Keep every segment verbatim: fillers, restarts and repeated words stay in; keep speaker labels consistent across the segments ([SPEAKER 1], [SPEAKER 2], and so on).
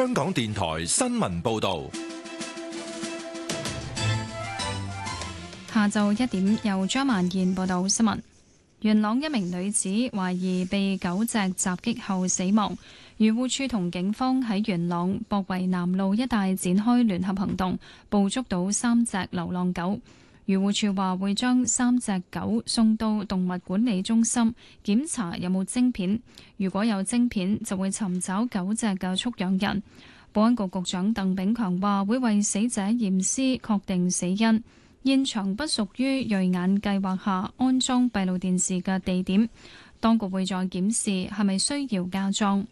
[SPEAKER 1] 香港電台新聞報道。
[SPEAKER 2] 下晝一點，由張曼燕報道新聞。元朗一名女子懷疑被狗隻襲擊後死亡，漁護署同警方喺元朗博圍南路一帶展開聯合行動，捕捉到三隻流浪狗。漁護署話會將三隻狗送到動物管理中心檢查有冇晶片，如果有晶片就會尋找狗隻嘅畜養人。保安局局長鄧炳強話會為死者驗屍確定死因。現場不屬於瑞眼計劃下安裝閉路電視嘅地點，當局會再檢視係咪需要加裝。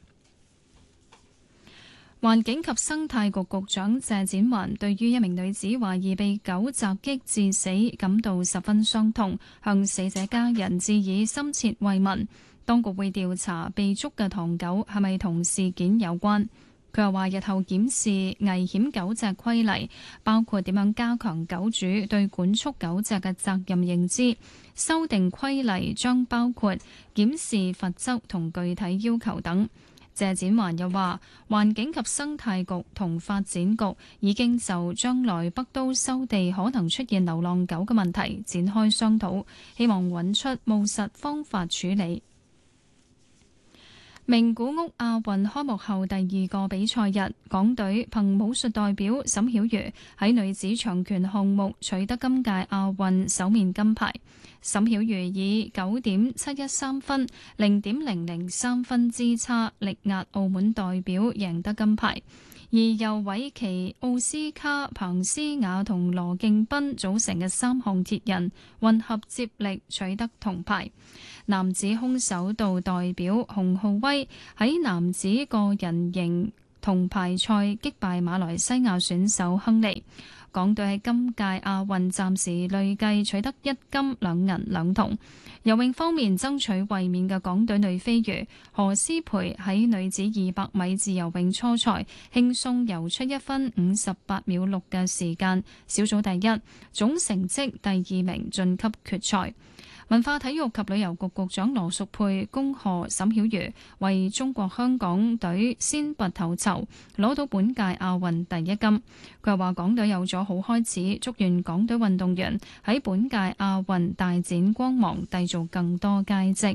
[SPEAKER 2] 環境及生態局局長謝展寰對於一名女子懷疑被狗襲擊致死感到十分傷痛，向死者家人致以深切慰問。當局會調查被捉嘅唐狗係咪同事件有關。佢又話日後檢視危險狗隻規例，包括點樣加強狗主對管束狗隻嘅責任認知，修訂規例將包括檢視罰則同具體要求等。謝展寰又話，環境及生態局同發展局已經就將來北都收地可能出現流浪狗嘅問題展開商討，希望揾出務實方法處理。名古屋亞運開幕後第二個比賽日，港隊憑武術代表沈曉瑜喺女子長拳項目取得今屆亞運首面金牌。沈曉瑜以九點七一三分、零點零零三分之差力壓澳門代表贏得金牌。而由韋奇、奧斯卡、彭斯雅同羅敬斌組成嘅三項鐵人混合接力取得銅牌。男子空手道代表洪浩威喺男子個人型銅牌賽擊敗馬來西亞選手亨利。港隊喺今屆亞運暫時累計取得一金兩銀兩銅。游泳方面，爭取衛冕嘅港隊女飛魚何詩蓓喺女子二百米自由泳初賽輕鬆游出一分五十八秒六嘅時間，小組第一，總成績第二名晉級決賽。文化體育及旅遊局局長羅淑佩恭賀沈曉瑜為中國香港隊先拔頭籌，攞到本屆亞運第一金。佢話港隊有咗好開始，祝願港隊運動員喺本屆亞運大展光芒，締造更多佳績。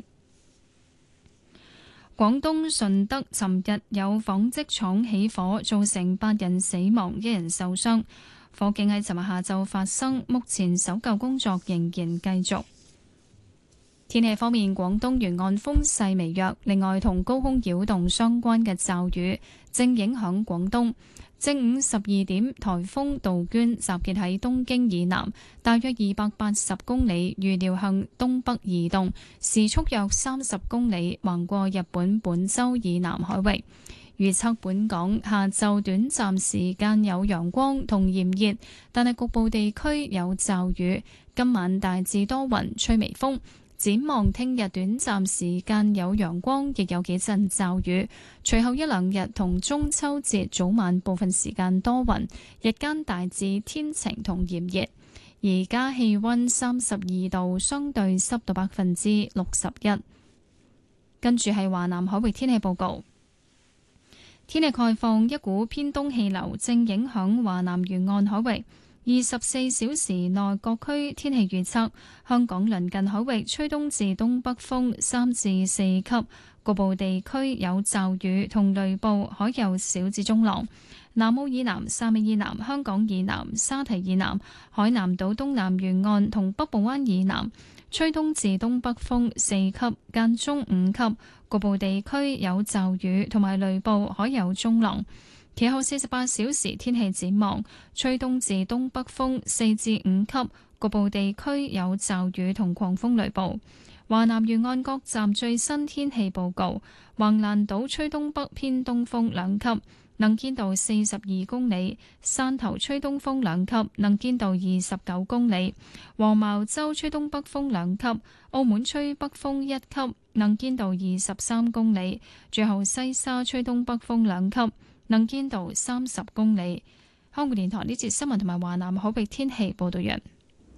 [SPEAKER 2] 廣東順德尋日有紡織廠起火，造成八人死亡，一人受傷。火警喺尋日下晝發生，目前搜救工作仍然繼續。天氣方面，廣東沿岸風勢微弱，另外同高空擾動相關嘅驟雨正影響廣東。正午十二點，颱風杜鵑集結喺東京以南大約二百八十公里，預料向東北移動，時速約三十公里，橫過日本本州以南海域。預測本港下晝短暫時間有陽光同炎熱，但係局部地區有驟雨。今晚大致多雲，吹微風。展望聽日短暫時間有陽光，亦有幾陣驟雨。隨後一兩日同中秋節早晚部分時間多雲，日間大致天晴同炎熱。而家氣溫三十二度，相對濕度百分之六十一。跟住係華南海域天氣報告。天氣概況，一股偏東氣流正影響華南沿岸海域。二十四小時內各區天氣預測：香港鄰近海域吹東至東北風三至四級，局部地區有驟雨同雷暴，海有小至中浪。南澳以南、汕尾以南、香港以南、沙堤以南、海南島東南沿岸同北部灣以南吹東至東北風四級，間中五級，局部地區有驟雨同埋雷暴，海有中浪。其後四十八小時天氣展望，吹東至東北風四至五級，局部地區有驟雨同狂風雷暴。華南沿岸各站最新天氣報告：橫瀾島吹東北偏東風兩級，能見度四十二公里；汕頭吹東風兩級，能見度二十九公里；黃茅洲吹東北風兩級，澳門吹北風一級，能見度二十三公里；最後西沙吹東北風兩級，能見度三十公里。香港電台呢節新聞同埋華南海域天氣報道完。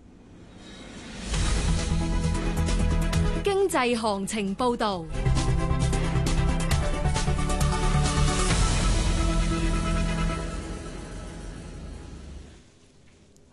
[SPEAKER 3] 經濟行情報道。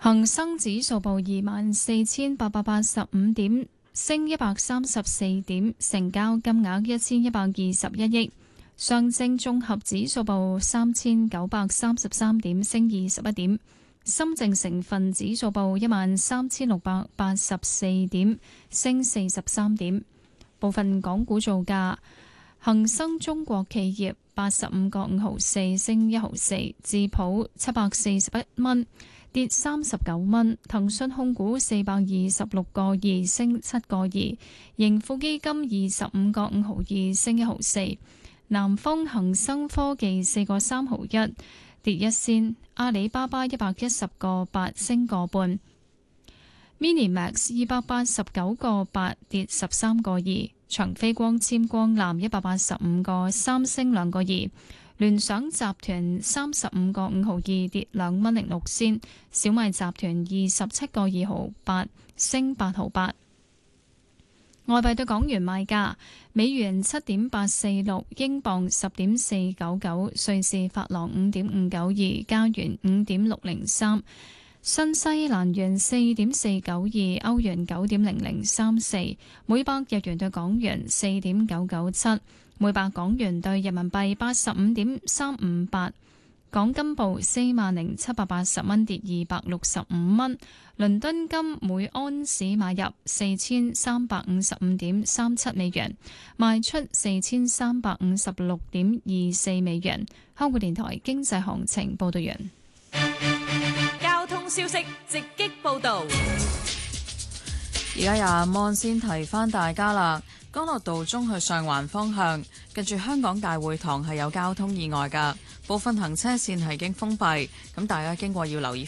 [SPEAKER 2] 恒生指數報二萬四千八百八十五點，升一百三十四點，成交金額一千一百二十一億。上證綜合指數報三千九百三十三點，升二十一點。深證成分指數報一萬三千六百八十四點，升四十三點。部分港股造價：恒生中國企業八十五個五毫四，升一毫四；智普七百四十一蚊，跌三十九蚊；騰訊控股四百二十六個二，升七個二；盈富基金二十五個五毫二，升一毫四；南方恒生科技四個三毫一，跌一仙；阿里巴巴一百一十個八，升個半；Minimax 二百八十九個八，跌十三個二；長飛光纖光纜一百八十五個三，升兩個二；聯想集團三十五個五毫二，跌兩蚊零六仙；小米集團二十七個二毫八，升八毫八。外幣對港元賣價：美元七點八四六，英鎊十點四九九，瑞士法郎五點五九二，加元五點六零三，新西蘭元四點四九二，歐元九點零零三四，每百日元對港元四點九九七，每百港元對人民幣八十五點三五八。港金報四萬零七百八十蚊，跌二百六十五蚊。倫敦金每安士買入四千三百五十五點三七美元，賣出四千三百五十六點二四美元。香港電台經濟行情報道完。
[SPEAKER 3] 交通消息直擊報道。
[SPEAKER 4] 而家有阿 Mon 先提翻大家啦。干諾道中去上環方向，近住香港大會堂係有交通意外㗎，部分行車線係已經封閉，咁大家經過要留意